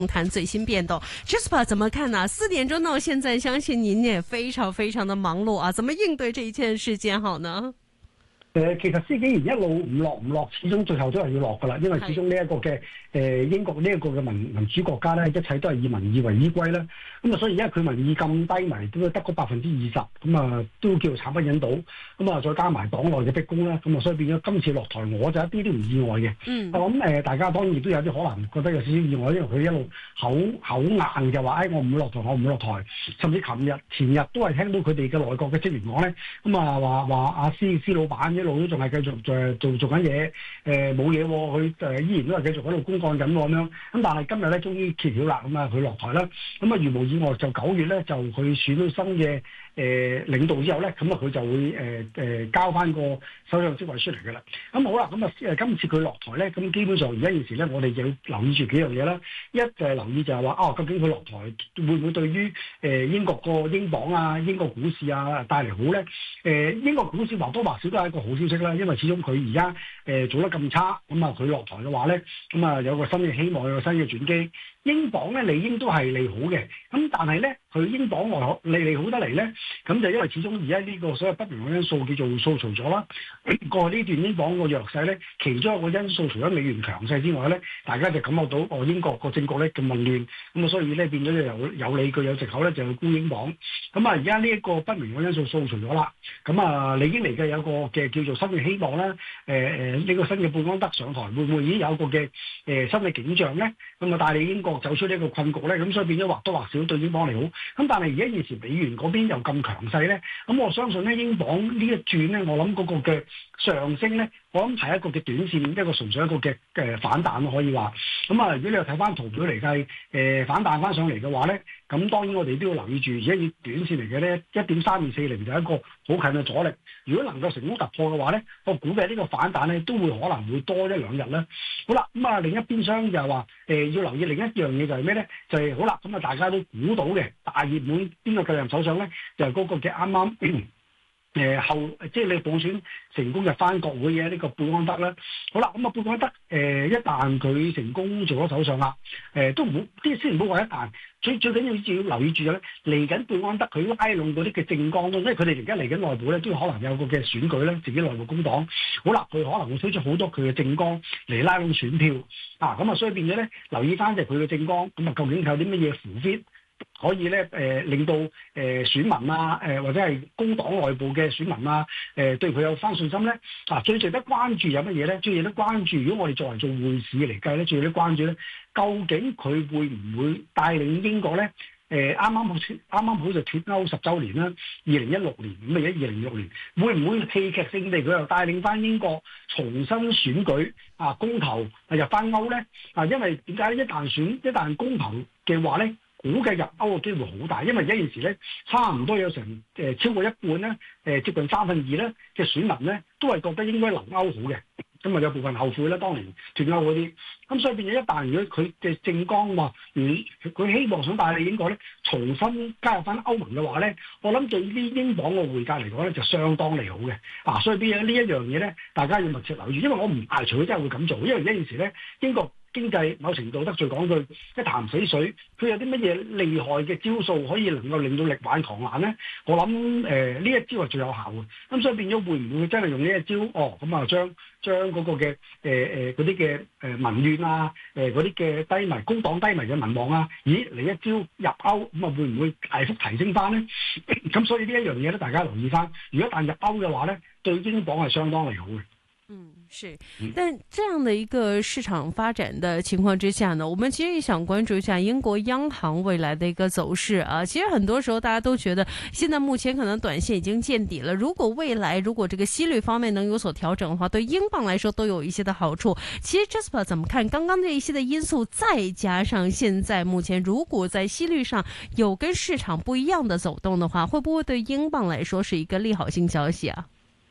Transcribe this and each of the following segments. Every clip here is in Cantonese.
谈最新變動 ，Jasper 怎麼看呢？4點鐘到現在，相信您也非常非常的忙碌啊，怎麼應對這一件事件好呢？ 其實司機員一路唔落，始終最後都係要落㗎啦，因為始終呢一個嘅英國呢一個嘅民主國家咧，一切都係以民意為依歸啦。咁啊，所以而家佢民意咁低迷，都得嗰20%，咁啊都叫做慘不忍睹。咁啊，再加埋黨內嘅逼宮啦，咁啊，所以變咗今次落台，我就一啲都唔意外嘅。我諗大家當然亦都有啲可能覺得有少少意外，因為佢一路口硬就話，我唔會落台，我唔會落台。甚至前日都係聽到佢哋嘅內閣嘅職員講咧，咁啊話阿施老闆。一路都仲係繼續做緊嘢，冇嘢喎，佢依然都係繼續喺度公幹緊咁樣。咁但係今日咧，終於揭曉啦，咁啊佢落台啦。咁啊如無意外，就9月咧就佢選到新嘅領導之後咧，咁啊佢就會交翻個首相職位出嚟嘅啦。咁好啦，咁啊今次佢落台咧，咁基本上而家件事咧，我哋就要留意住幾樣嘢啦。一就係留意就係話，究竟佢落台會唔會對於英國個英鎊啊、英國股市啊帶嚟好咧？英國股市或多或少都係一個好消息啦，因為始終佢而家做得咁差，咁啊佢落台嘅話咧，咁啊有個新嘅希望，有個新嘅轉機。英鎊咧理應都係利好嘅，咁但係咧佢英鎊利好得嚟咧，咁就因為始終而家呢個所謂不明嘅因素叫做掃除咗啦。過去呢段英鎊個弱勢咧，其中一個因素除咗美元強勢之外咧，大家就感覺到英國個政局咧咁混亂，咁啊所以咧變咗有理據有藉口咧就去沽英鎊。咁啊而家呢一個不明嘅因素掃除咗啦，咁啊理應嚟嘅有個嘅叫做新嘅希望啦。呢個新嘅貝安德上台會唔會已經有一個嘅新嘅景象咧？咁啊帶領英國走出呢一個困局咧，咁所以變咗或多或少對英鎊嚟好。咁但係而家現時美元嗰邊又咁強勢咧，咁我相信咧英鎊呢一轉咧，我諗嗰個嘅上升咧，我諗係一個嘅短線，一個純粹一個嘅反彈咯，可以話。咁啊，如果你又睇翻圖表嚟計，反彈翻上嚟嘅話咧，咁當然我哋都要留意住，而家以短線嚟嘅咧，1.3240就係一個好近嘅阻力。如果能夠成功突破嘅話咧，我估計呢個反彈咧都會可能會多1-2日啦。好啦，咁啊另一邊廂就係話要留意另一樣嘢就係咩咧？就係好啦，咁啊大家都估到嘅大熱門邊個繼任首相咧？就係嗰個嘅啱啱即係你補選成功入翻國會嘅呢個貝安德啦。好啦，咁啊貝安德一旦佢成功做咗首相啦，都唔好啲先唔好話一旦，最緊要留意住嘅咧，嚟緊貝安德佢拉攏嗰啲嘅政綱咯，因為佢哋而家嚟緊內部咧都可能有個嘅選舉咧，自己內部工黨。好啦，佢可能會推出好多佢嘅政綱嚟拉攏選票啊，咁啊所以變咗咧留意翻就係佢嘅政綱，咁啊究竟有啲乜嘢扶 fit？可以咧令到選民啊或者係工黨內部嘅選民啊對佢有翻信心咧。最值得關注有乜嘢咧？最值得關注，如果我哋作為做匯市嚟計咧，最值得關注咧，究竟佢會唔會帶領英國咧？啱啱好就脫歐10週年啦，2016年咁而家2026年，會唔會戲劇性地佢又帶領翻英國重新選舉公投入翻歐咧？因為點解一旦公投嘅話咧？估計入歐嘅機會好大，因為而家現時咧差唔多有成超過一半咧，接近2/3咧嘅選民咧都係覺得應該留歐好嘅，咁啊有部分後悔啦，當年脫歐嗰啲，咁所以變咗一旦如果佢嘅政綱話，佢希望想帶領英國咧重新加入翻歐盟嘅話咧，我諗對啲英鎊嘅匯價嚟講咧就相當利好嘅，所以變咗呢一樣嘢咧，大家要密切留意，因為我唔排除佢真係會咁做，因為而家現時咧英國經濟某程度得罪講句一潭死水，佢有啲乜嘢厲害嘅招數可以能夠令到力挽狂瀾咧？我諗呢一招係最有效嘅，咁所以變咗會唔會真係用呢一招？咁啊將嗰個嘅嗰啲嘅民怨啊，嗰啲嘅工黨低迷嘅民望啊，咦嚟一招入歐咁啊會唔會大幅提升翻咧？咁所以呢一樣嘢咧，大家留意翻，如果一旦入歐嘅話咧，對英鎊係相當利好嘅。 是，但這樣的一個市場發展的情況之下呢，我們其實也想關注一下英國央行未來的一個走勢啊。其實很多時候大家都覺得，現在目前可能短線已經見底了。如果未來如果這個息率方面能有所調整的話，對英鎊來說都有一些的好處。其實 Jasper 怎麼看剛剛這一些的因素，再加上現在目前如果在息率上有跟市場不一樣的走動的話，會不會對英鎊來說是一個利好性消息啊？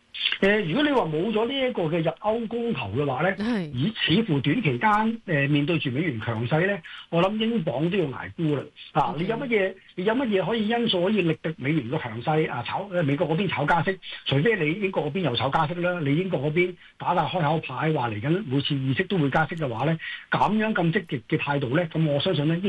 如果你話冇咗呢一個嘅入歐公投嘅話咧，以似乎短期間面對住美元強勢咧，我諗英鎊都要捱沽啦。啊，你有乜嘢可以因素可以力敵美元嘅強勢啊？美國嗰邊炒加息，除非你英國嗰邊又炒加息啦，你英國嗰邊打下開口牌話嚟緊每次議息都會加息嘅話咧，咁樣咁積極嘅態度咧，咁我相信咧。